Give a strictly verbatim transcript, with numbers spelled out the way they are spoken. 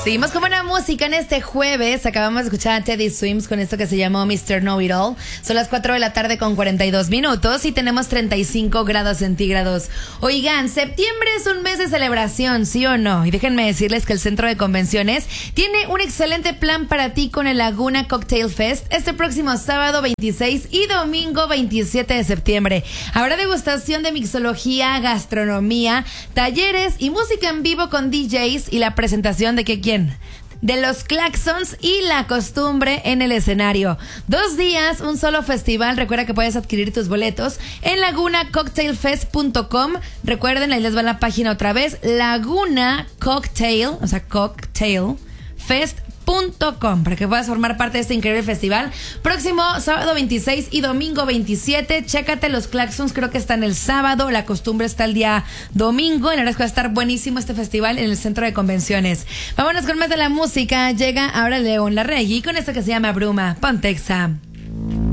Seguimos con buena música en este jueves. Acabamos de escuchar a Teddy Swims con esto que se llamó mister Know It All. Son las cuatro de la tarde con cuarenta y dos minutos y tenemos treinta y cinco grados centígrados. Oigan, septiembre es un mes de celebración, ¿sí o no? Y déjenme decirles que el Centro de Convenciones tiene un excelente plan para ti con el Laguna Cocktail Fest este próximo sábado veintiséis y domingo veintisiete de septiembre. Habrá degustación de mixología, gastronomía, talleres y música en vivo con D Js y la presentación de que quién de los Claxons y La Costumbre en el escenario. Dos días, un solo festival. Recuerda que puedes adquirir tus boletos en laguna cocktail fest punto com. Recuerden, ahí les va la página otra vez, Laguna Cocktail, o sea, Cocktail Fest punto com, para que puedas formar parte de este increíble festival. Próximo sábado veintiséis y domingo veintisiete. Chécate los Claxons, creo que están el sábado. La Costumbre está el día domingo. Y la verdad es que va a estar buenísimo este festival en el Centro de Convenciones. Vámonos con más de la música. Llega ahora León Larregui con esto que se llama Bruma. Ponte Exa.